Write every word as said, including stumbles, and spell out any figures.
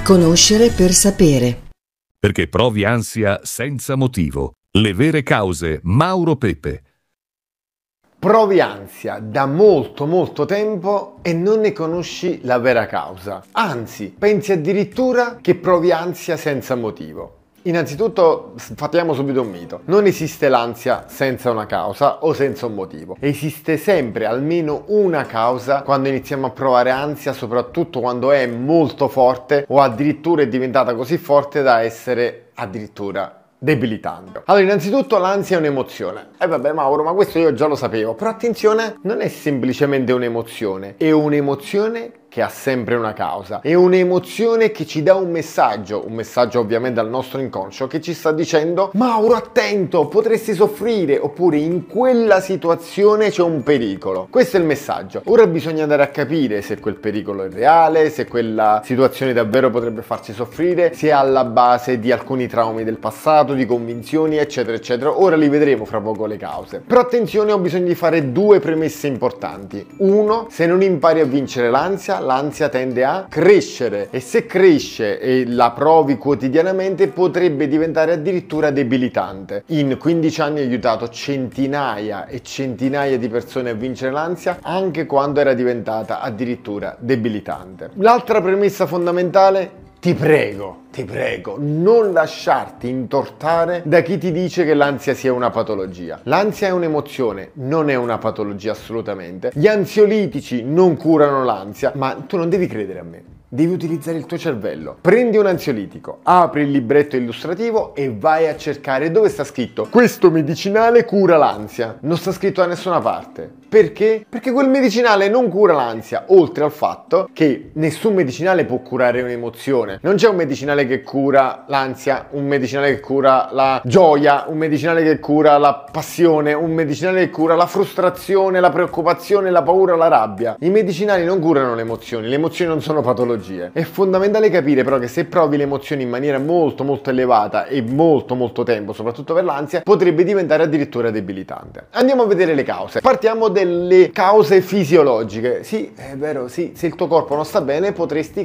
Conoscere per sapere. Perché provi ansia senza motivo. Le vere cause. Mauro Pepe. Provi ansia da molto molto tempo e non ne conosci la vera causa. Anzi, pensi addirittura che provi ansia senza motivo. Innanzitutto sfatiamo subito un mito. Non esiste l'ansia senza una causa o senza un motivo. Esiste sempre almeno una causa quando iniziamo a provare ansia, soprattutto quando è molto forte o addirittura è diventata così forte da essere addirittura debilitante. Allora, innanzitutto l'ansia è un'emozione. E eh vabbè Mauro, ma questo io già lo sapevo. Però attenzione, non è semplicemente un'emozione, è un'emozione che ha sempre una causa. È un'emozione che ci dà un messaggio, un messaggio ovviamente al nostro inconscio che ci sta dicendo: Mauro, attento, potresti soffrire, oppure in quella situazione c'è un pericolo. Questo è il messaggio. Ora bisogna andare a capire se quel pericolo è reale, se quella situazione davvero potrebbe farci soffrire, se è alla base di alcuni traumi del passato, di convinzioni, eccetera eccetera. Ora li vedremo fra poco le cause. Però attenzione, ho bisogno di fare due premesse importanti. Uno, se non impari a vincere l'ansia, l'ansia tende a crescere, e se cresce e la provi quotidianamente potrebbe diventare addirittura debilitante. In quindici anni ho aiutato centinaia e centinaia di persone a vincere l'ansia anche quando era diventata addirittura debilitante. L'altra premessa fondamentale: ti prego, ti prego, non lasciarti intortare da chi ti dice che l'ansia sia una patologia. L'ansia è un'emozione, non è una patologia assolutamente. Gli ansiolitici non curano l'ansia, ma tu non devi credere a me. Devi utilizzare il tuo cervello. Prendi un ansiolitico, apri il libretto illustrativo e vai a cercare dove sta scritto: questo medicinale cura l'ansia. Non sta scritto da nessuna parte. Perché? Perché quel medicinale non cura l'ansia, oltre al fatto che nessun medicinale può curare un'emozione. Non c'è un medicinale che cura l'ansia, un medicinale che cura la gioia, un medicinale che cura la passione, un medicinale che cura la frustrazione, la preoccupazione, la paura, la rabbia. I medicinali non curano le emozioni, le emozioni non sono patologie. È fondamentale capire però che se provi le emozioni in maniera molto molto elevata e molto molto tempo, soprattutto per l'ansia, potrebbe diventare addirittura debilitante. Andiamo a vedere le cause. Partiamo delle cause fisiologiche. Sì, è vero, sì, se il tuo corpo non sta bene potresti